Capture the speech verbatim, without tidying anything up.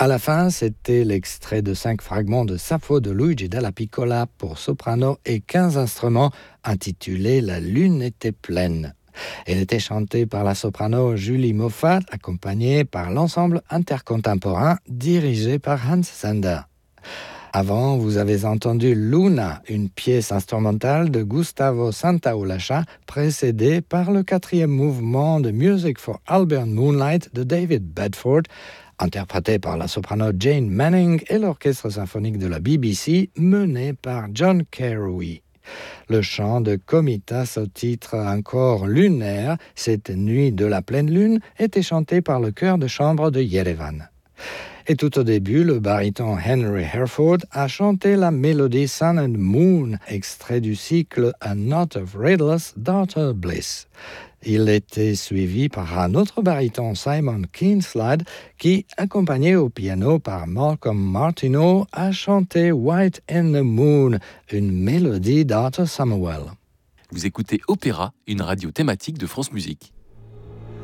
À la fin, c'était l'extrait de cinq fragments de Sappho de Luigi Della Piccola pour soprano et quinze instruments, intitulé La lune était pleine. Elle était chantée par la soprano Julie Moffat, accompagnée par l'ensemble intercontemporain dirigé par Hans Zender. Avant, vous avez entendu Luna, une pièce instrumentale de Gustavo Santaolalla, précédée par le quatrième mouvement de Music for Albion Moonlight de David Bedford, interprété par la soprano Jane Manning et l'orchestre symphonique de la B B C, mené par John Carewy. Le chant de Komitas au titre encore lunaire, Cette nuit de la pleine lune, était chanté par le chœur de chambre de Yerevan. Et tout au début, le baryton Henry Herford a chanté la mélodie Sun and Moon, extrait du cycle A Knot of Riddles, Daughter Bliss. Il était suivi par un autre baryton, Simon Keenslide, qui, accompagné au piano par Malcolm Martineau, a chanté White in the Moon, une mélodie d'Arthur Samuel. Vous écoutez Opéra, une radio thématique de France Musique.